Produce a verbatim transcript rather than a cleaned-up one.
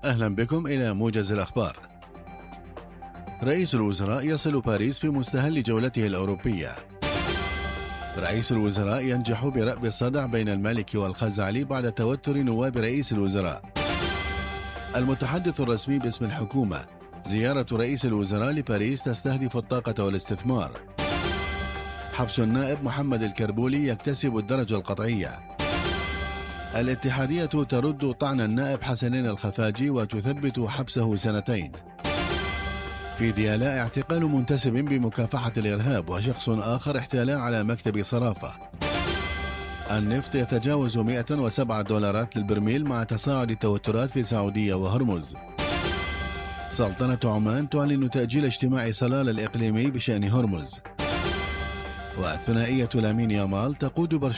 أهلا بكم إلى موجز الأخبار. رئيس الوزراء يصل باريس في مستهل جولته الأوروبية. رئيس الوزراء ينجح برأب الصدع بين المالكي والخزعلي بعد توتر نواب رئيس الوزراء. المتحدث الرسمي باسم الحكومة: زيارة رئيس الوزراء لباريس تستهدف الطاقة والاستثمار. حبس النائب محمد الكربولي يكتسب الدرجة القطعية. الاتحادية ترد طعن النائب حسنين الخفاجي وتثبت حبسه سنتين. في ديالا اعتقال منتسب بمكافحة الإرهاب وشخص آخر احتالا على مكتب صرافة. النفط يتجاوز مئة وسبعة دولارات للبرميل مع تصاعد التوترات في السعودية وهرمز. سلطنة عمان تعلن تأجيل اجتماع صلال الإقليمي بشأن هرمز. والثنائية لامين يامال تقود برشلونة